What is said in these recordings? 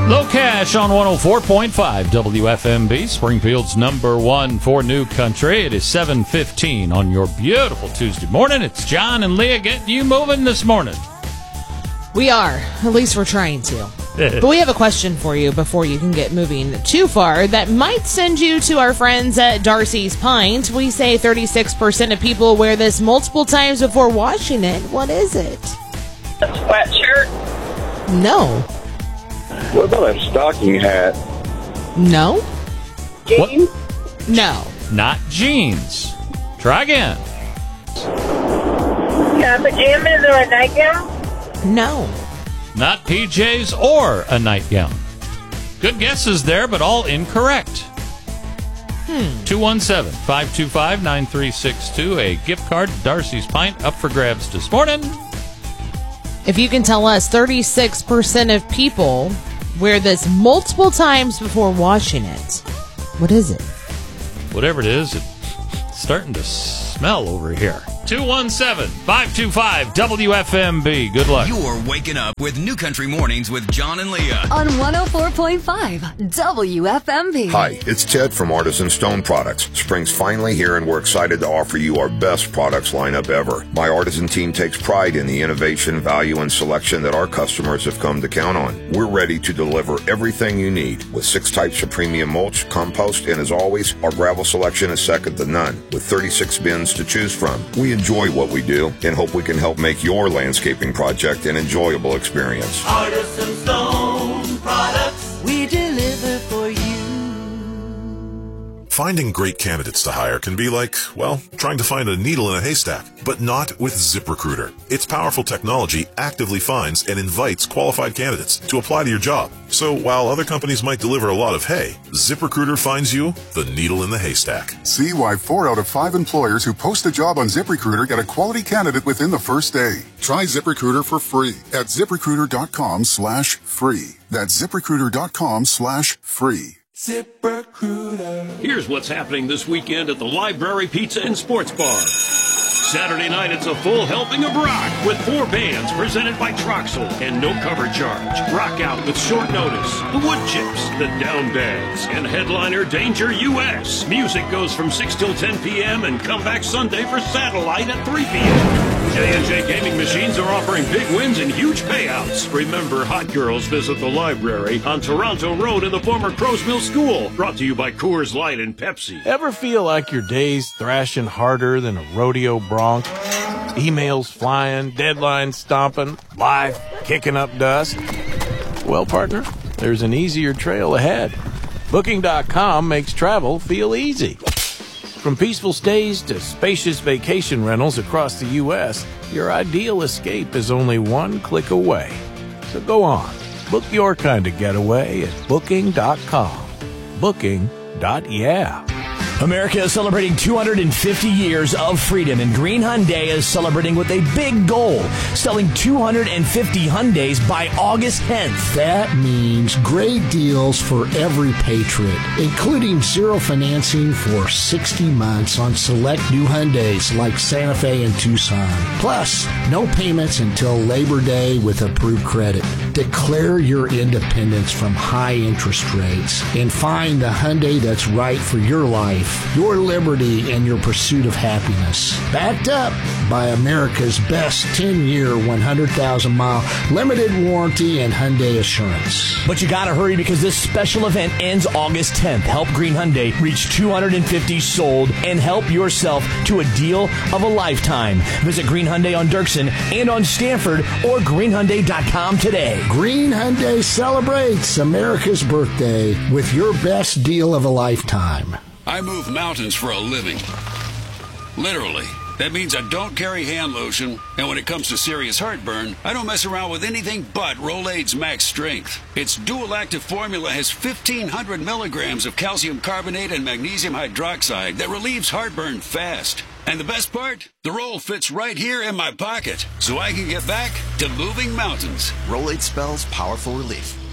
Low Cash on 104.5 WFMB, Springfield's number one for New Country. It is 7:15 on your beautiful Tuesday morning. It's John and Leah getting you moving this morning. We are. At least we're trying to. But we have a question for you before you can get moving too far that might send you to our friends at Darcy's Pint. We say 36% of people wear this multiple times before washing it. What is it? A sweatshirt? No. What about a stocking hat? No. Jeans? No. Not jeans. Try again. Pajamas or a nightgown? No. Not PJs or a nightgown. Good guesses there, but all incorrect. 217-525-9362. A gift card to Darcy's Pint up for grabs this morning. If you can tell us 36% of people wear this multiple times before washing it, what is it? Whatever it is, it's starting to smell over here. 217-525-WFMB. Good luck. You're waking up with New Country Mornings with John and Leah on 104.5 WFMB. Hi, it's Ted from Artisan Stone Products. Spring's finally here, and we're excited to offer you our best products lineup ever. My Artisan team takes pride in the innovation, value, and selection that our customers have come to count on. We're ready to deliver everything you need with 6 types of premium mulch, compost, and as always, our gravel selection is second to none with 36 bins to choose from. We enjoy what we do and hope we can help make your landscaping project an enjoyable experience. Artisan Stone Products, we deliver for you. Finding great candidates to hire can be like, well, trying to find a needle in a haystack, but not with ZipRecruiter. Its powerful technology actively finds and invites qualified candidates to apply to your job. So while other companies might deliver a lot of hay, ZipRecruiter finds you the needle in the haystack. See why 4 out of 5 employers who post a job on ZipRecruiter get a quality candidate within the first day. Try ZipRecruiter for free at ZipRecruiter.com/free. That's ZipRecruiter.com/free. ZipRecruiter. Here's what's happening this weekend at the Library Pizza and Sports Bar. Saturday night, it's a full helping of rock with 4 bands presented by Troxel and no cover charge. Rock out with short notice. The Wood Chips, the Down Bags, and headliner Danger US. Music goes from 6 till 10 p.m. and come back Sunday for Satellite at 3 p.m. J&J Gaming Machines are offering big wins and huge payouts. Remember, hot girls visit the library on Toronto Road in the former Crows Mill School. Brought to you by Coors Light and Pepsi. Ever feel like your day's thrashing harder than a rodeo bronc? Emails flying, deadlines stomping, life kicking up dust? Well, partner, there's an easier trail ahead. Booking.com makes travel feel easy. From peaceful stays to spacious vacation rentals across the U.S., your ideal escape is only one click away. So go on, book your kind of getaway at Booking.com. Booking.yeah. America is celebrating 250 years of freedom, and Green Hyundai is celebrating with a big goal, selling 250 Hyundais by August 10th. That means great deals for every patriot, including zero financing for 60 months on select new Hyundais like Santa Fe and Tucson. Plus, no payments until Labor Day with approved credit. Declare your independence from high interest rates and find the Hyundai that's right for your life, your liberty, and your pursuit of happiness. Backed up by America's best 10-year, 100,000-mile limited warranty and Hyundai Assurance. But you gotta hurry because this special event ends August 10th. Help Green Hyundai reach 250 sold and help yourself to a deal of a lifetime. Visit Green Hyundai on Dirksen and on Stanford or greenhyundai.com today. Green Hyundai celebrates America's birthday with your best deal of a lifetime. I move mountains for a living. Literally. That means I don't carry hand lotion, and when it comes to serious heartburn, I don't mess around with anything but Rolaids Max Strength. Its dual active formula has 1,500 milligrams of calcium carbonate and magnesium hydroxide that relieves heartburn fast. And the best part? The roll fits right here in my pocket, so I can get back to moving mountains. Rolaids spells powerful relief.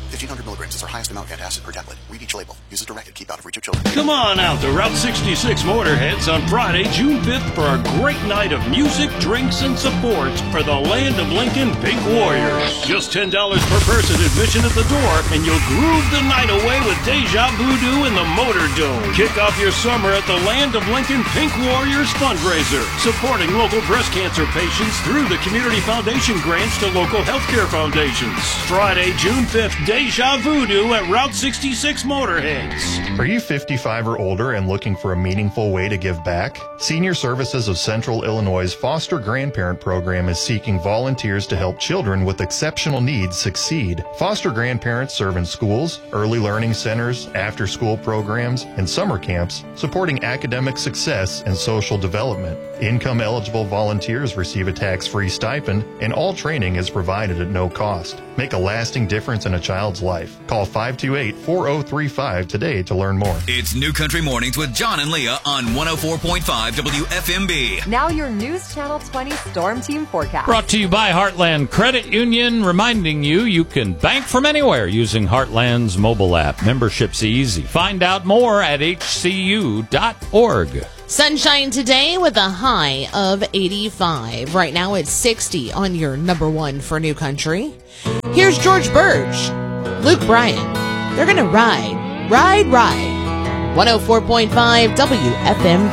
1,500 milligrams is our highest amount of antacid per tablet. Read each label. Use as directed. Keep out of reach of children. Come on out to Route 66 Motorheads on Friday, June 5th for a great night of music, drinks, and support for the Land of Lincoln Pink Warriors. Just $10 per person admission at the door, and you'll groove the night away with Deja Voodoo in the Motor Dome. Kick off your summer at the Land of Lincoln Pink Warriors fundraiser, supporting local breast cancer patients through the Community Foundation grants to local healthcare foundations. Friday, June 5th, Deja Voodoo at Route 66 Motorheads. Are you 55 or older and looking for a meaningful way to give back? Senior Services of Central Illinois' Foster Grandparent Program is seeking volunteers to help children with exceptional needs succeed. Foster grandparents serve in schools, early learning centers, after-school programs, and summer camps, supporting academic success and social development. Income-eligible volunteers receive a tax-free stipend, and all training is provided at no cost. Make a lasting difference in a child's life. Call 528-4035 today to learn more. It's New Country Mornings with John and Leah on 104.5 WFMB. Now your News Channel 20 Storm Team forecast. Brought to you by Heartland Credit Union, reminding you can bank from anywhere using Heartland's mobile app. Membership's easy. Find out more at hcu.org. Sunshine today with a high of 85. Right now it's 60 on your number one for New Country. Here's George Burge, Luke Bryan. They're going to ride. 104.5 WFMB.